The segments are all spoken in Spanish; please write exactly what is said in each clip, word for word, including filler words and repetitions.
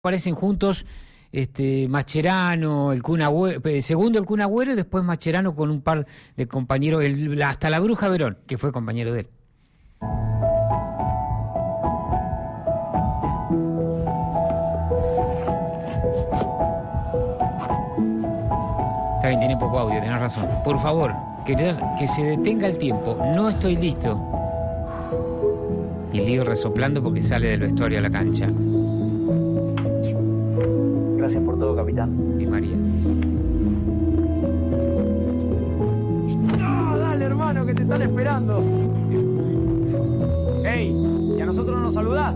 Aparecen juntos este Mascherano, el Kun Agüero, segundo el Kun Agüero y después Mascherano con un par de compañeros, el, hasta la Bruja Verón, que fue compañero de él. Está bien, tiene poco audio, tenés razón. Por favor, que, que se detenga el tiempo. No estoy listo. Y Lío resoplando porque sale del vestuario a la cancha. Gracias por todo, capitán. Y María. ¡No, dale, hermano, que te están esperando! ¡Ey! ¿Y a nosotros no nos saludás?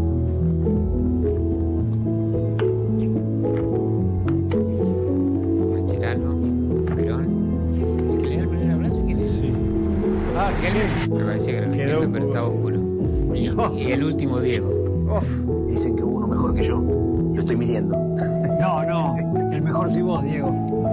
Mascherano, Verón. ¿El que le da el primer abrazo? ¿Quién es? Sí. Ah, ¿qué? Me parecía que era el Quedó pero estaba oscuro. Y, y el último Diego. Uf. Dicen que hubo uno mejor que yo. Lo estoy midiendo. No, no, el mejor soy vos, Diego.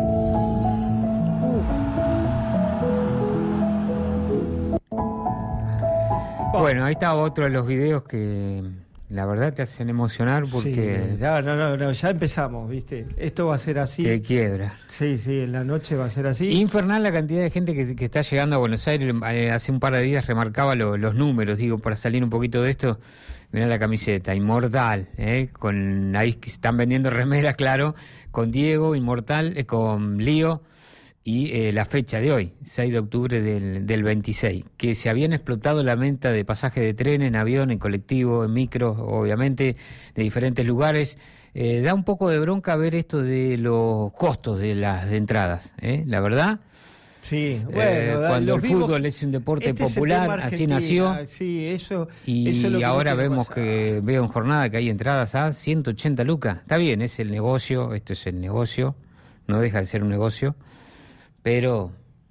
Bueno, ahí está otro de los videos que la verdad te hacen emocionar porque Sí, no, no, no, no, ya empezamos, ¿viste? Esto va a ser así. te quiebra. Sí, sí, en la noche va a ser así. Infernal la cantidad de gente que, que está llegando a Buenos Aires. Eh, hace un par de días remarcaba lo, los números, digo, para salir un poquito de esto. Mirá la camiseta, Inmortal, ¿eh? Con ahí que están vendiendo remeras, claro, con Diego, Inmortal, eh, con Lío, y eh, la fecha de hoy, seis de octubre del, del veintiséis, que se habían explotado la venta de pasajes de tren, en avión, en colectivo, en micro, obviamente, de diferentes lugares. Eh, da un poco de bronca ver esto de los costos de las de entradas, ¿eh? La verdad. Sí, bueno, Eh, cuando el vimos, fútbol es un deporte este popular, es el así tema nació. Argentina. Sí, eso, Y eso es lo que ahora no quiere vemos pasar. que veo en jornada que hay entradas a ciento ochenta lucas. Está bien, es el negocio, esto es el negocio, no deja de ser un negocio, pero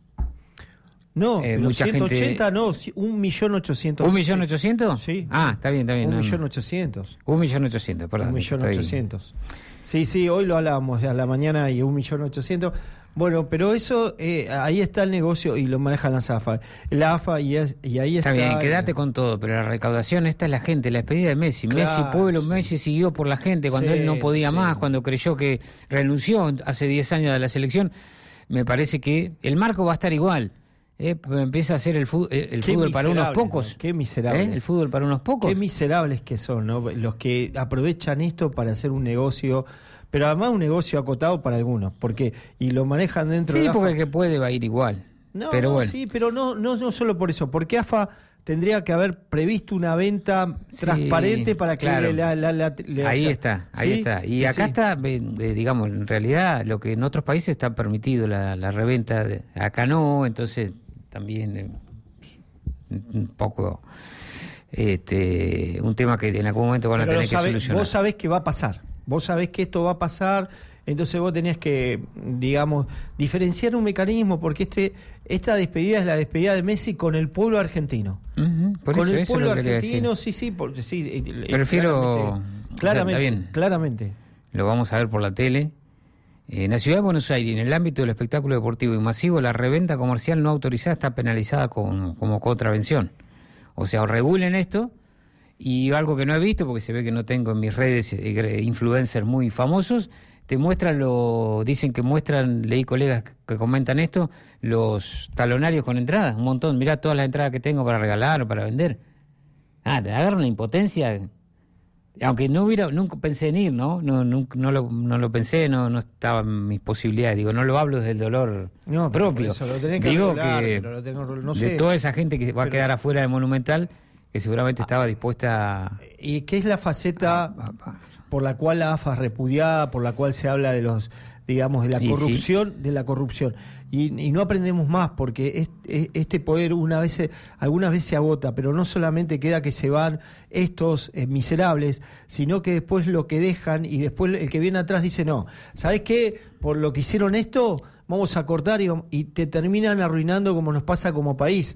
No, eh, pero mucha ciento ochenta gente- no, un millón ochocientos. ¿un millón ochocientos? Sí. Ah, está bien, está bien. Un no, millón no. ochocientos. Un millón ochocientos, perdón. Un millón estoy- ochocientos. Sí, sí, hoy lo hablábamos a la mañana y un millón ochocientos. Bueno, pero eso, eh, ahí está el negocio y lo manejan las A F A. La A F A y, es, y ahí Está está. bien, quédate con todo, pero la recaudación, esta es la gente, la despedida de Messi. Claro, Messi, pueblo, sí. Messi siguió por la gente cuando Sí, él no podía sí. más, cuando creyó que renunció hace diez años de la selección. Me parece que el marco va a estar igual. ¿eh? Empieza a ser el fútbol, el Qué fútbol para unos miserables, pocos. ¿no? Qué miserables. ¿eh? El fútbol para unos pocos. Qué miserables que son, ¿no? Los que aprovechan esto para hacer un negocio, pero además un negocio acotado para algunos, porque y lo manejan dentro sí, de A F A. porque el que puede va a ir igual. No, pero no, bueno. sí, pero no, no, no solo por eso, porque A F A tendría que haber previsto una venta Sí, transparente para que claro. la, la, la, la- Ahí la- está, ahí ¿sí? está. Y acá Sí. está, eh, eh, digamos, en realidad lo que en otros países está permitido la, la reventa, de, acá no, entonces también eh, un poco este un tema que en algún momento van a Pero tener lo sabe- que solucionar. Vos sabés que va a pasar, vos sabés que esto va a pasar, entonces vos tenés que, digamos, diferenciar un mecanismo, porque este esta despedida es la despedida de Messi con el pueblo argentino. Ujú, por con eso, el eso pueblo es lo que quería argentino, decir. sí, sí, porque sí. eh, eh, Prefiero- claramente, está claramente, bien. claramente. Lo vamos a ver por la tele. En la ciudad de Buenos Aires, en el ámbito del espectáculo deportivo y masivo, la reventa comercial no autorizada está penalizada con, como contravención. O sea, o regulen esto, y algo que no he visto, porque se ve que no tengo en mis redes eh, influencers muy famosos, te muestran, lo dicen que muestran, leí colegas que comentan esto, los talonarios con entradas, un montón. Mirá todas las entradas que tengo para regalar o para vender. Ah, te agarra una impotencia. Aunque no hubiera, nunca pensé en ir, ¿no? No, nunca, no, lo, no lo pensé, no, no estaba en mis posibilidades. Digo, no lo hablo desde el dolor No, pero por propio. eso lo tenés que Digo regular, que pero lo tengo- no de sé. toda esa gente que va a Pero- quedar afuera del Monumental, que seguramente estaba dispuesta a... ¿Y qué es la faceta a- a- por la cual la A F A es repudiada, por la cual se habla de los, digamos, de la Y corrupción, de la corrupción? Y, y no aprendemos más, porque es- es- este poder una vez, se- algunas veces se agota, pero no solamente queda que se van estos eh, miserables, sino que después lo que dejan, y después el que viene atrás dice, no, ¿sabes qué? Por lo que hicieron esto, vamos a cortar y, vam- y te terminan arruinando como nos pasa como país.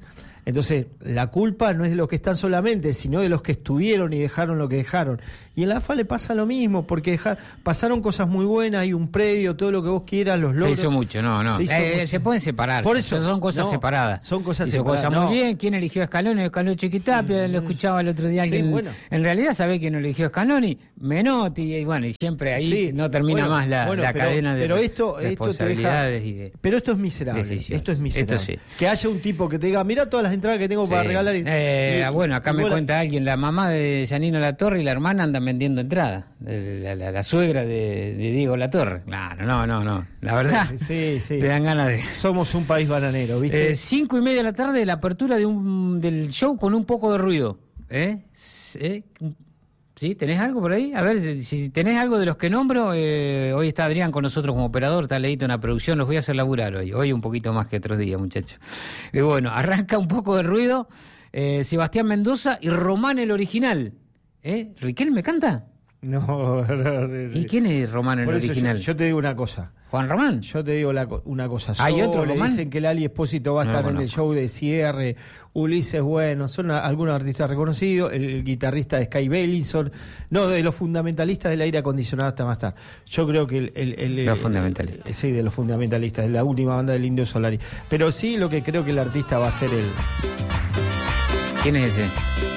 Entonces, la culpa no es de los que están solamente, sino de los que estuvieron y dejaron lo que dejaron. Y en la A F A le pasa lo mismo, porque dejar, pasaron cosas muy buenas, hay un predio, todo lo que vos quieras, los logros. Se hizo mucho, no, no. Se, hizo eh, mucho. se pueden separar. Por eso, son cosas no, separadas. Son cosas hizo separadas. cosas no. muy bien. ¿Quién eligió a Scaloni? Escaló Chiquitapia, mm. lo escuchaba el otro día Sí, alguien. bueno. En realidad, ¿sabés quién eligió a Scaloni? Menotti, y bueno, y siempre ahí Sí, no termina bueno, más la, bueno, la pero, cadena de pero esto, responsabilidades esto te y de... Pero esto es miserable. decisiones. Esto es miserable. Esto sí. Que haya un tipo que te diga, mira todas las entradas que tengo Sí. para regalar. Y, Eh, y- bueno, acá y me vos la- cuenta alguien, la mamá de Janino Latorre y la hermana andan vendiendo entradas. La, la, la suegra de, de Diego Latorre. Claro, no, no, no. La verdad, Sí, sí. te dan ganas de... Somos un país bananero, ¿viste? Eh, cinco y media de la tarde, la apertura de un del show con un poco de ruido. ¿Eh? ¿Eh? ¿Sí? ¿Tenés algo por ahí? A ver, si, si tenés algo de los que nombro, eh, hoy está Adrián con nosotros como operador, está leído en la producción, los voy a hacer laburar hoy. Hoy un poquito más que otros días, muchachos. Y bueno, arranca un poco de ruido eh, Sebastián Mendoza y Román el original. ¿Eh? ¿Riquelme canta? No, no, sí, sí. ¿Y quién es Román el Por eso original? Yo, yo te digo una cosa. ¿Juan Román? Yo te digo la co- una cosa. ¿Hay Solo otro le Román? dicen que Lali Espósito va a No estar lo en el conozco. show de cierre. Ulises Bueno, son a- algunos artistas reconocidos. El, el guitarrista de Sky Bellinson. No, de los fundamentalistas del aire acondicionado hasta más tarde. Yo creo que el. el- el- Los el- fundamentalistas. el- sí, de los fundamentalistas, de la última banda del Indio Solari. Pero sí, lo que creo que el artista va a ser el. ¿Quién es ese?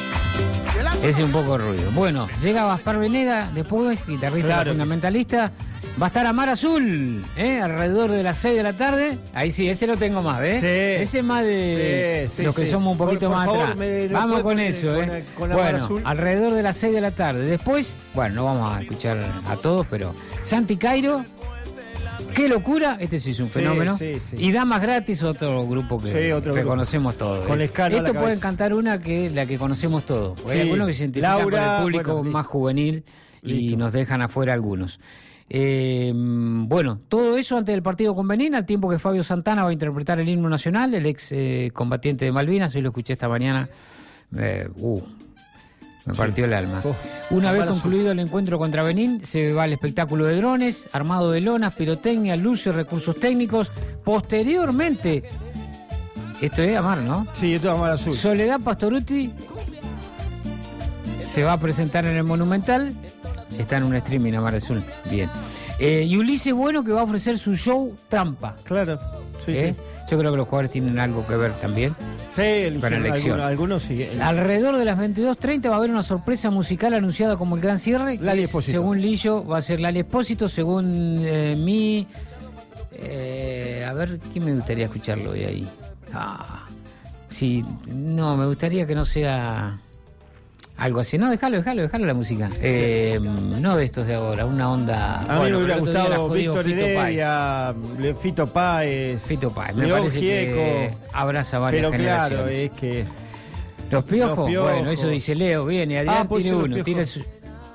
Ese un poco de ruido. Bueno, llega Gaspar Venega, después, guitarrista Claro. fundamentalista. Va a estar Amar Azul, ¿eh? Alrededor de las seis de la tarde. Ahí sí, ese lo tengo más, ¿eh? Sí. Ese es más de Sí, sí, los que sí. somos un Por- poquito por más favor, atrás. me- ¿no Vamos puede con poner eso, con- ¿eh? con Amar Bueno, Azul? alrededor de las seis de la tarde. Después, bueno, no vamos a escuchar a todos, pero Santi Cairo. ¡Qué locura! Este sí es un Sí, fenómeno. sí, sí. Y Damas Gratis, otro grupo que, Sí, otro que grupo. conocemos todos. Con ¿eh? Lescano a la Esto pueden cabeza. cantar una que es la que conocemos todos. Porque Sí. hay algunos que se identifican Laura, con el público bueno, más listo. juvenil y Listo. nos dejan afuera algunos. Eh, bueno, todo eso antes del partido con Benín, al tiempo que Fabio Santana va a interpretar el himno nacional, el ex eh, combatiente de Malvinas. Hoy lo escuché esta mañana. Eh, uh, me partió el alma. Oh, Una vez Amar Azul. concluido el encuentro contra Benín, se va al espectáculo de drones, armado de lonas, pirotecnia, luces, recursos técnicos. Posteriormente, esto es Amar, ¿no? Sí, esto es Amar Azul. Soledad Pastoruti se va a presentar en el Monumental. Está en un streaming Amar Azul. Bien. Eh, y Ulises Bueno, que va a ofrecer su show Trampa. Claro. Sí, ¿eh? sí. Yo creo que los jugadores tienen algo que ver también. Sí, eligieron Para elección. algunos, algunos sí. El- Alrededor de las veintidós treinta va a haber una sorpresa musical anunciada como el gran cierre. que Lali es, Espósito. según Lillo, va a ser Lali Espósito. Según eh, mi... eh, a ver, ¿quién me gustaría escucharlo hoy ahí? Ah, sí, no, me gustaría que no sea algo así. No, déjalo, déjalo, déjalo la música. Eh, no de estos de ahora, una onda... A mí bueno, me hubiera pero el otro día la gustado jodió Víctor Fito Páez. Heredia, Le- Fito Páez, Fito Páez, me León parece que Gieco, abraza varias pero claro, generaciones. es que... Los piojos, Los Piojos. bueno, eso dice Leo, bien, y Adrián Ah, puede tiene ser Los uno, Piojos. tiene su...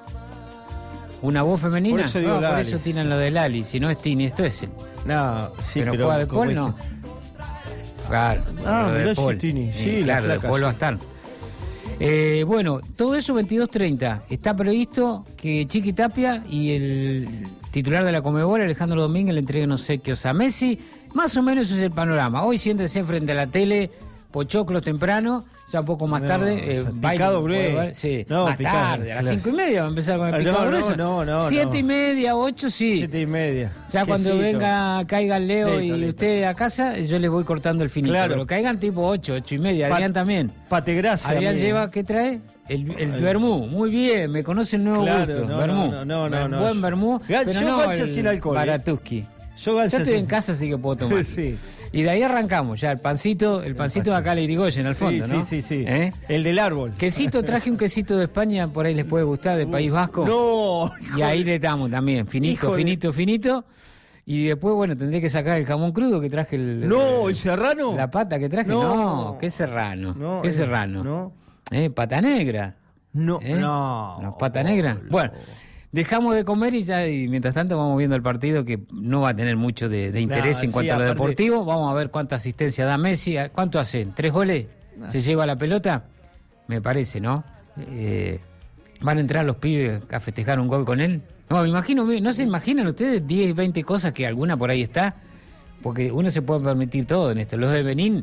¿Una voz femenina? Por eso digo no, por Lali. eso tienen lo de Lali, si no es Tini, esto es el... No, sí, pero, pero... juega de como Paul, es no. que- Claro, Ah, lo de mirá si Paul. Tini, sí, Eh, la claro, de flaca, Paul sí. va a estar. Eh, bueno, todo eso veintidós treinta. Está previsto que Chiqui Tapia y el titular de la Conmebol, Alejandro Domínguez, le entreguen obsequios a Messi. Más o menos ese es el panorama. Hoy siéntese frente a la tele, pochoclo temprano, ya un poco más No, tarde. o sea, baile, picado puede grueso. ver, sí, No, más picado, tarde, a las claro. cinco y media va a empezar con el Ah, picado no, grueso. no, no, no, Siete no. y media, ocho, sí. Siete y media. Ya cuando Quesito. venga, caigan Leo Listo, y listo. usted a casa, yo les voy cortando el finito. Claro. Pero caigan tipo ocho, ocho y media. Pa- Adrián también. Pategracia. Adrián amigo. lleva, ¿qué trae? El, el El- vermú. Muy bien, me conoce el nuevo Claro, gusto. no, vermú. no, no, no, Buen- no. Buen vermú. Gan- Pero yo no gancia el sin alcohol, ¿eh? Baratuski. Yo, Yo gancia estoy sin- en casa, así que puedo tomar. Sí. Y de ahí arrancamos ya, el pancito, el pancito de acá le Irigoyen al fondo, sí, ¿no? Sí, sí, sí. ¿Eh? El del árbol. Quesito, traje un quesito de España, por ahí les puede gustar, de País Vasco. No. Y ahí le damos también, finito, Hijo de- finito, finito. Y después, bueno, tendré que sacar el jamón crudo que traje el... No, ¿el serrano? La pata que traje, No. no, qué serrano, No, qué eh, serrano. no. ¿Eh? Pata negra. No, ¿Eh? no. ¿No, pata negra? No. Bueno, dejamos de comer y ya, y mientras tanto vamos viendo el partido que no va a tener mucho de, de interés No, en sí, cuanto a lo aparte- deportivo. Vamos a ver cuánta asistencia da Messi. ¿Cuánto hacen? ¿Tres goles? ¿Se lleva la pelota? Me parece, ¿no? Eh, ¿Van a entrar los pibes a festejar un gol con él? No, me imagino, ¿no se imaginan ustedes diez, veinte cosas que alguna por ahí está? Porque uno se puede permitir todo en esto. Los de Benín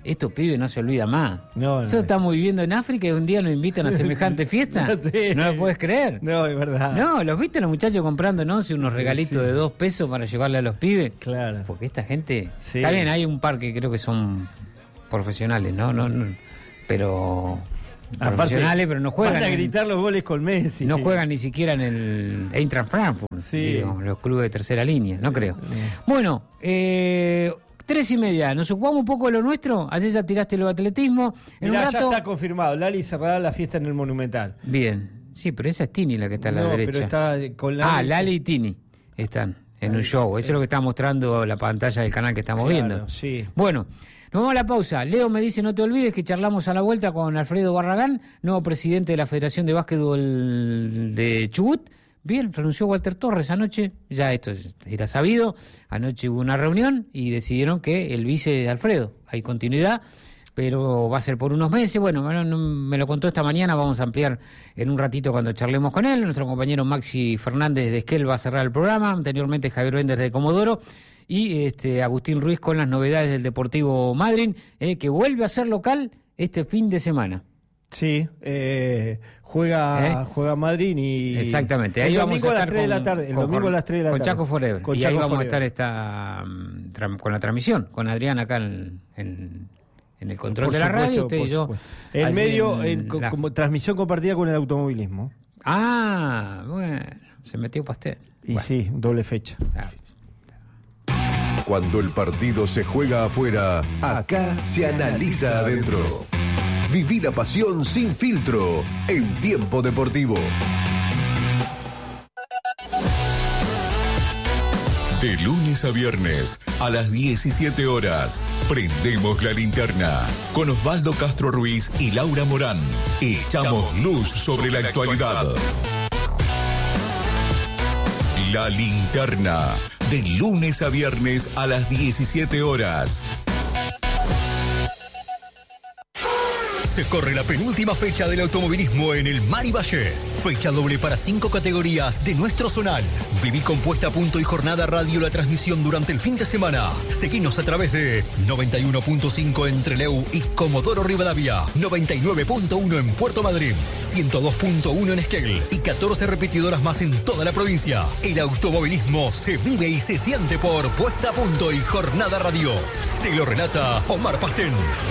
estos pibes no se olvidan más. No, no, Nosotros no. estamos viviendo en África y un día nos invitan a semejante fiesta. No sé. No lo puedes creer. No, es verdad. No, los viste los muchachos comprando, ¿no? Si unos regalitos Sí. de dos pesos para llevarle a los pibes. Claro. Porque esta gente... Sí. Está bien, hay un par que creo que son profesionales, ¿no? no, no pero... Aparte, profesionales, pero no juegan. Van a en- gritar los goles con Messi. no juegan ni siquiera en el Eintracht Frankfurt, Sí. digo, los clubes de tercera línea, no creo. Bueno, eh, tres y media, nos ocupamos un poco de lo nuestro. Ayer ya tiraste lo de atletismo. En Mirá, un ya rato. está confirmado. Lali cerrará la fiesta en el Monumental. Bien, sí, pero esa es Tini la que está a la no, derecha. pero está con Lali. Ah, Lali y Tini están en un show. Eso es lo que está mostrando la pantalla del canal que estamos Claro, viendo. sí. Bueno, nos vamos a la pausa. Leo me dice, no te olvides que charlamos a la vuelta con Alfredo Barragán, nuevo presidente de la Federación de Básquetbol de Chubut. Bien, renunció Walter Torres anoche, ya esto era sabido. Anoche hubo una reunión y decidieron que el vice de Alfredo, hay continuidad, pero va a ser por unos meses. Bueno, me lo, me lo contó esta mañana, vamos a ampliar en un ratito cuando charlemos con él. Nuestro compañero Maxi Fernández de Esquel va a cerrar el programa, anteriormente Javier Benders de Comodoro. Y este Agustín Ruiz con las novedades del Deportivo Madryn, eh, que vuelve a ser local este fin de semana. Sí, eh, juega, ¿Eh? juega Madrid y... Exactamente, el ahí vamos domingo a a las estar tres de la con- tarde. El con- domingo a las tres de la con tarde. Chaco Forever. Con y Chaco ahí vamos Forever. a estar esta, mm, tram- con la transmisión, con Adrián acá en, en, en el control Por de la radio, supuesto, usted por y yo. supuesto. El allí medio, en en- co- la- como transmisión compartida con el automovilismo. Ah, bueno, se metió pastel. Y Bueno, sí, doble fecha. ah. Cuando el partido se juega afuera, acá se analiza adentro. Viví la pasión sin filtro en Tiempo Deportivo. De lunes a viernes a las diecisiete horas, prendemos la linterna con Osvaldo Castro Ruiz y Laura Morán. Echamos luz sobre la actualidad. La linterna, de lunes a viernes a las diecisiete horas. Se corre la penúltima fecha del automovilismo en el Mar y Valle. Fecha doble para cinco categorías de nuestro zonal. Viví con Puesta a Punto y Jornada Radio la transmisión durante el fin de semana. Seguinos a través de noventa y uno punto cinco en Trelew y Comodoro Rivadavia, noventa y nueve punto uno en Puerto Madryn, ciento dos punto uno en Esquel y catorce repetidoras más en toda la provincia. El automovilismo se vive y se siente por Puesta a Punto y Jornada Radio. Te lo relata Omar Pastén.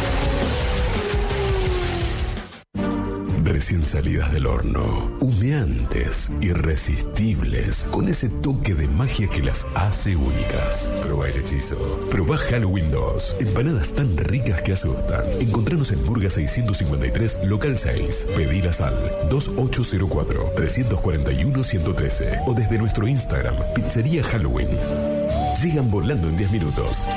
Recién salidas del horno, humeantes, irresistibles, con ese toque de magia que las hace únicas. Probá el hechizo. Probá Halloween dos. Empanadas tan ricas que asustan. Encontranos en Burga seiscientos cincuenta y tres, local seis. Pedilas al dos ocho cero cuatro, tres cuatro uno, uno uno tres o desde nuestro Instagram, Pizzería Halloween. Llegan volando en diez minutos.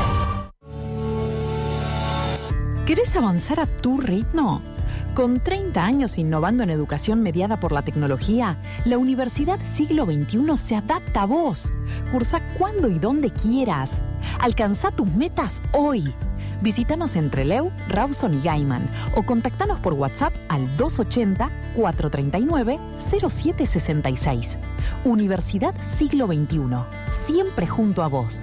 ¿Querés avanzar a tu ritmo? Con treinta años innovando en educación mediada por la tecnología, la Universidad Siglo veintiuno se adapta a vos. Cursa cuando y donde quieras. Alcanzá tus metas hoy. Visítanos en Trelew, Rawson y Gaiman o contactanos por WhatsApp al dos ochenta, cuatrocientos treinta y nueve, cero siete sesenta y seis. Universidad Siglo veintiuno, siempre junto a vos.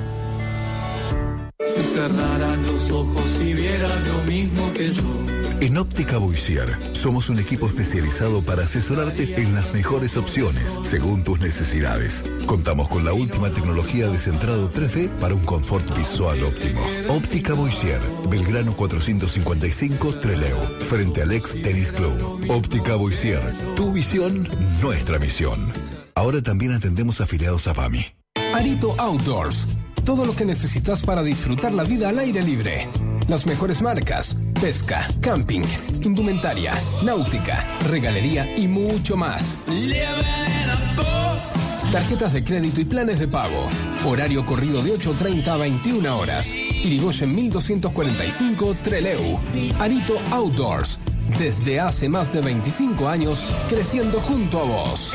Si cerraran los ojos y vieran lo mismo que yo. En Óptica Boisier somos un equipo especializado para asesorarte en las mejores opciones según tus necesidades. Contamos con la última tecnología de centrado tres D para un confort visual óptimo. Óptica Boisier, Belgrano cuatrocientos cincuenta y cinco, Trelew, frente al ex Tennis Club. Óptica Boisier, tu visión, nuestra misión. Ahora también atendemos afiliados a P A M I. Arito Outdoors. Todo lo que necesitas para disfrutar la vida al aire libre. Las mejores marcas, pesca, camping, indumentaria, náutica, regalería y mucho más. Tarjetas de crédito y planes de pago. Horario corrido de ocho treinta a veintiuna horas. Irigoyen mil doscientos cuarenta y cinco, Trelew. Arito Outdoors. Desde hace más de veinticinco años, creciendo junto a vos.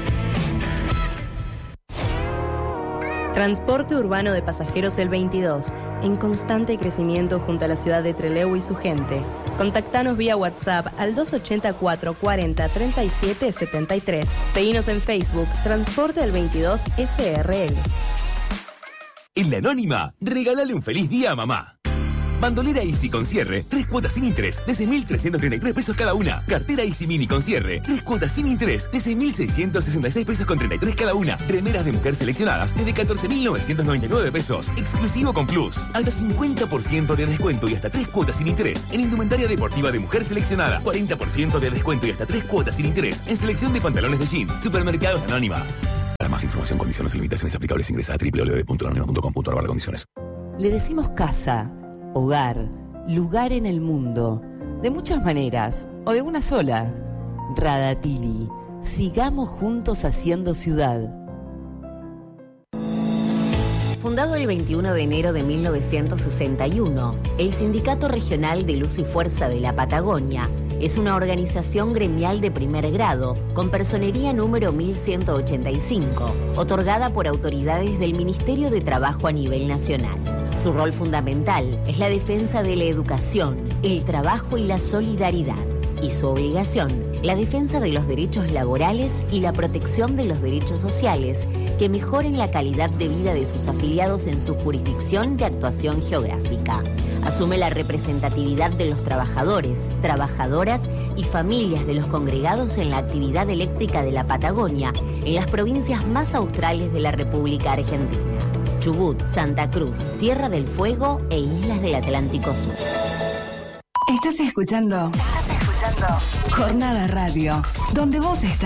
Transporte urbano de pasajeros El veintidós, en constante crecimiento junto a la ciudad de Trelew y su gente. Contactanos vía WhatsApp al dos ochenta, cuatro cuarenta, treinta y siete setenta y tres. Seguinos en Facebook, Transporte El veintidós S R L. En La Anónima, regálale un feliz día a mamá. Bandolera Easy con cierre, tres cuotas sin interés, desde mil trescientos treinta y tres pesos cada una. Cartera Easy Mini con cierre, tres cuotas sin interés, desde mil seiscientos sesenta y seis pesos con treinta y tres cada una. Remeras de mujer seleccionadas, desde catorce mil novecientos noventa y nueve pesos. Exclusivo con Plus. Hasta cincuenta por ciento de descuento y hasta tres cuotas sin interés en indumentaria deportiva de mujer seleccionada. cuarenta por ciento de descuento y hasta tres cuotas sin interés en selección de pantalones de jean. Supermercados Anónima. Para más información, condiciones y limitaciones aplicables, ingresa a doble u doble u doble u punto anónima punto com punto a r barra condiciones. Le decimos casa, hogar, lugar en el mundo, de muchas maneras, o de una sola. Radatili, sigamos juntos haciendo ciudad. Fundado el veintiuno de enero de mil novecientos sesenta y uno, el Sindicato Regional de Luz y Fuerza de la Patagonia es una organización gremial de primer grado, con personería número mil ciento ochenta y cinco, otorgada por autoridades del Ministerio de Trabajo a nivel nacional. Su rol fundamental es la defensa de la educación, el trabajo y la solidaridad. Y su obligación, la defensa de los derechos laborales y la protección de los derechos sociales que mejoren la calidad de vida de sus afiliados en su jurisdicción de actuación geográfica. Asume la representatividad de los trabajadores, trabajadoras y familias de los congregados en la actividad eléctrica de la Patagonia en las provincias más australes de la República Argentina: Chubut, Santa Cruz, Tierra del Fuego e Islas del Atlántico Sur. Estás escuchando Jornada Radio, donde vos estás.